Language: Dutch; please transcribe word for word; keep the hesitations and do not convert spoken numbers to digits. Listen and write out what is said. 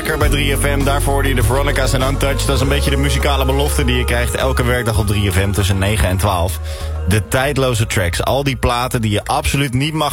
lekker bij drie F M. Daarvoor hoorde je de Veronica's en Untouched. Dat is een beetje de muzikale belofte die je krijgt elke werkdag op drie F M tussen negen en twaalf. De tijdloze tracks. Al die platen die je absoluut niet mag